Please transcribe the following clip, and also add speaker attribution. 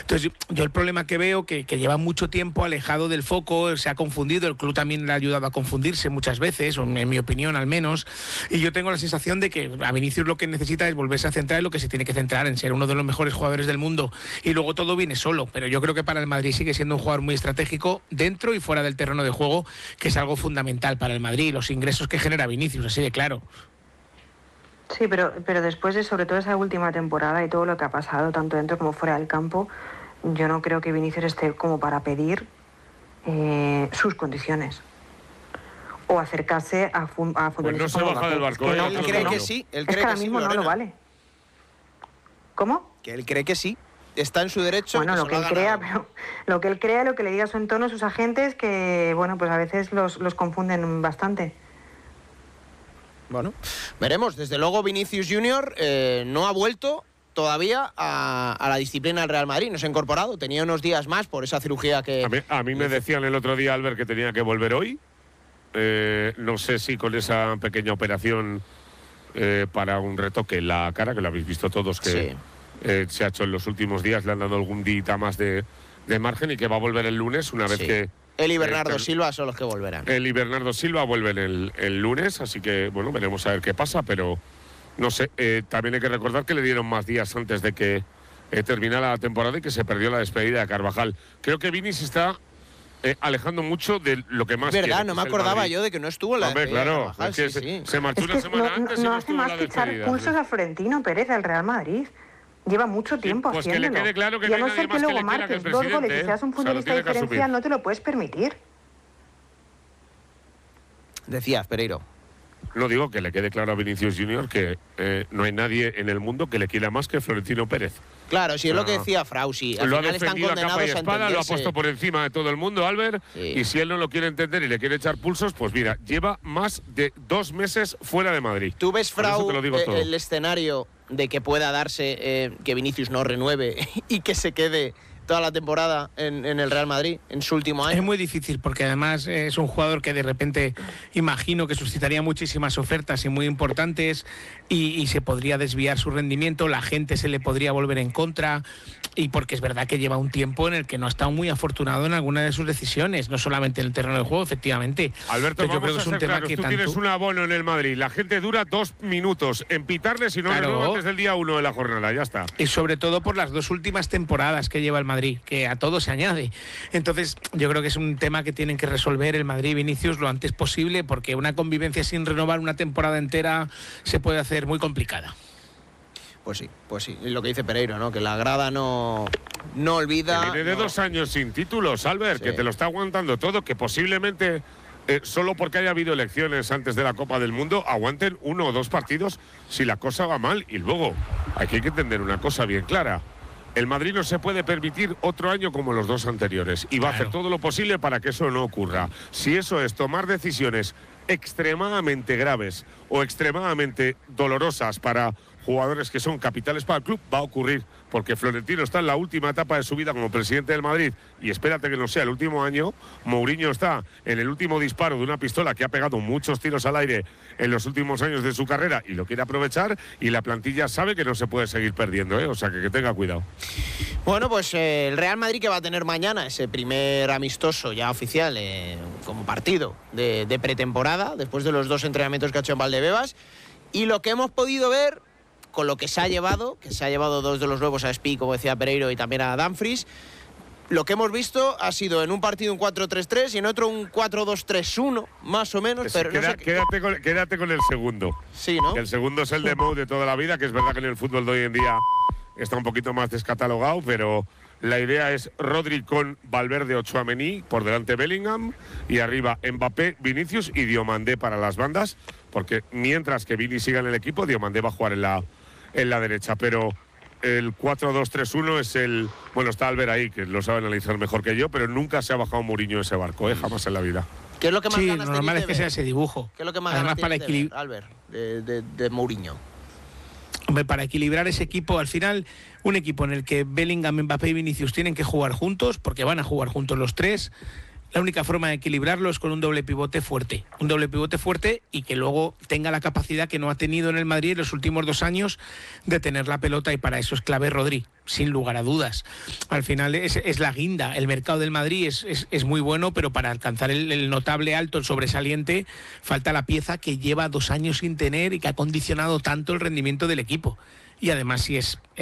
Speaker 1: Entonces yo el problema que veo que lleva mucho tiempo alejado del foco, se ha confundido, el club también le ha ayudado a confundirse muchas veces, o en mi opinión al menos, y yo tengo la sensación de que a Vinicius lo que necesita es volverse a centrar en lo que se tiene que centrar, en ser uno de los mejores jugadores del mundo, y luego todo viene solo, pero yo creo que para el Madrid sigue siendo un jugador muy estratégico dentro y fuera del terreno de juego, que es algo fundamental para el Madrid, los ingresos que genera Vinicius, así de claro.
Speaker 2: Sí, pero después de sobre todo esa última temporada y todo lo que ha pasado, tanto dentro como fuera del campo, yo no creo que Vinicius esté como para pedir sus condiciones o acercarse a futbolistas.
Speaker 3: Pues no se baja del barco.
Speaker 4: Él cree que sí. Él cree
Speaker 2: que ahora mismo no lo vale. ¿Cómo?
Speaker 4: Que él cree que sí. Está en su derecho.
Speaker 2: Bueno, lo que él crea, pero lo que él crea, lo que le diga su entorno, sus agentes, que bueno, pues a veces los confunden bastante.
Speaker 4: Bueno, veremos. Desde luego Vinicius Junior no ha vuelto todavía a la disciplina del Real Madrid. No se ha incorporado. Tenía unos días más por esa cirugía que...
Speaker 3: A mí me decían el otro día, Albert, que tenía que volver hoy. No sé si con esa pequeña operación para un retoque en la cara, que lo habéis visto todos, que se ha hecho en los últimos días, le han dado algún día más de margen y que va a volver el lunes una vez que...
Speaker 4: Él y Bernardo Silva son los que volverán.
Speaker 3: Él y Bernardo Silva vuelven el lunes, así que, bueno, veremos a ver qué pasa, pero no sé. También hay que recordar que le dieron más días antes de que terminara la temporada y que se perdió la despedida de Carvajal. Creo que Vini se está alejando mucho de lo que más quiere.
Speaker 4: ¿Verdad? No me acordaba yo de que no estuvo en la despedida.
Speaker 3: Hombre, claro,
Speaker 4: Carvajal,
Speaker 3: es que
Speaker 4: sí.
Speaker 3: se marchó una semana antes y no
Speaker 2: hace
Speaker 3: estuvo
Speaker 2: más
Speaker 3: en la
Speaker 2: que echar
Speaker 3: despedida.
Speaker 2: pulsos a Florentino Pérez al Real Madrid. Lleva mucho tiempo
Speaker 3: pues
Speaker 2: haciéndolo.
Speaker 3: Que le quede claro que
Speaker 2: y a
Speaker 3: no
Speaker 2: no
Speaker 3: hay
Speaker 2: ser
Speaker 3: nadie
Speaker 2: que
Speaker 3: más
Speaker 2: luego
Speaker 3: que le quiera que el
Speaker 2: marques 2 goles y
Speaker 3: presidente,
Speaker 2: seas un futbolista diferencial, no te lo puedes permitir.
Speaker 4: Decías, Pereiro.
Speaker 3: No digo que le quede claro a Vinicius Junior que no hay nadie en el mundo que le quiera más que Florentino Pérez.
Speaker 4: Claro, sí, es lo que decía Frausi. Al
Speaker 3: lo ha
Speaker 4: final están
Speaker 3: defendido a
Speaker 4: condenados
Speaker 3: capa y espada, lo ha puesto por encima de todo el mundo, Albert, y si él no lo quiere entender y le quiere echar pulsos, pues mira, lleva más de 2 meses fuera de Madrid.
Speaker 4: ¿Tú ves, Frau,
Speaker 3: todo.
Speaker 4: el escenario de que pueda darse que Vinicius no renueve y que se quede toda la temporada en el Real Madrid, en su último año?
Speaker 1: Es muy difícil porque además es un jugador que de repente imagino que suscitaría muchísimas ofertas y muy importantes y se podría desviar su rendimiento, la gente se le podría volver en contra, y porque es verdad que lleva un tiempo en el que no ha estado muy afortunado en alguna de sus decisiones, no solamente en el terreno del juego, efectivamente.
Speaker 3: Alberto,
Speaker 1: yo creo que es un tema que
Speaker 3: tú tienes un abono en el Madrid, la gente dura 2 minutos en pitarle si no renueva desde el día 1 de la jornada, ya está.
Speaker 1: Y sobre todo por las 2 últimas temporadas que lleva el Madrid, que a todo se añade. Entonces yo creo que es un tema que tienen que resolver el Madrid y Vinicius lo antes posible, porque una convivencia sin renovar una temporada entera se puede hacer muy complicada.
Speaker 4: Pues sí, y lo que dice Pereiro, ¿no? Que la grada no olvida.
Speaker 3: Que viene de 2 años sin títulos, Albert, que te lo está aguantando todo, que posiblemente solo porque haya habido elecciones antes de la Copa del Mundo aguanten 1 o 2 partidos si la cosa va mal. Y luego aquí hay que entender una cosa bien clara: el Madrid no se puede permitir otro año como los 2 anteriores y va a hacer todo lo posible para que eso no ocurra. Si eso es tomar decisiones extremadamente graves o extremadamente dolorosas para jugadores que son capitales para el club, va a ocurrir, porque Florentino está en la última etapa de su vida como presidente del Madrid, y espérate que no sea el último año. Mourinho está en el último disparo de una pistola que ha pegado muchos tiros al aire en los últimos años de su carrera y lo quiere aprovechar, y la plantilla sabe que no se puede seguir perdiendo, o sea que tenga cuidado.
Speaker 4: Bueno, pues el Real Madrid, que va a tener mañana ese primer amistoso ya oficial como partido de pretemporada, después de los 2 entrenamientos que ha hecho en Valdebebas, y lo que hemos podido ver con lo que se ha llevado 2 de los nuevos a Spi, como decía Pereiro, y también a Dumfries. Lo que hemos visto ha sido en un partido un 4-3-3 y en otro un 4-2-3-1, más o menos. Pero
Speaker 3: quédate con el segundo.
Speaker 4: Sí, ¿no?
Speaker 3: El segundo es el de Mou de toda la vida, que es verdad que en el fútbol de hoy en día está un poquito más descatalogado, pero la idea es Rodri con Valverde o Tchouaméni, por delante Bellingham, y arriba Mbappé, Vinicius y Diomandé para las bandas, porque mientras que Vini siga en el equipo, Diomandé va a jugar en la derecha, pero el 4-2-3-1 es el... Bueno, está Albert ahí, que lo sabe analizar mejor que yo, pero nunca se ha bajado Mourinho ese barco, jamás en la vida.
Speaker 4: ¿Qué es lo que más ganas
Speaker 1: lo normal es que sea ese dibujo.
Speaker 4: ¿Qué es lo que más
Speaker 1: además
Speaker 4: ganas
Speaker 1: para
Speaker 4: de ver, Albert, de Mourinho?
Speaker 1: Hombre, para equilibrar ese equipo, al final, un equipo en el que Bellingham, Mbappé y Vinicius tienen que jugar juntos, porque van a jugar juntos los 3, La única forma de equilibrarlo es con un doble pivote fuerte. Un doble pivote fuerte y que luego tenga la capacidad que no ha tenido en el Madrid en los últimos 2 años de tener la pelota, y para eso es clave Rodri, sin lugar a dudas. Al final es la guinda. El mercado del Madrid es muy bueno, pero para alcanzar el notable alto, el sobresaliente, falta la pieza que lleva 2 años sin tener y que ha condicionado tanto el rendimiento del equipo. Y además, si es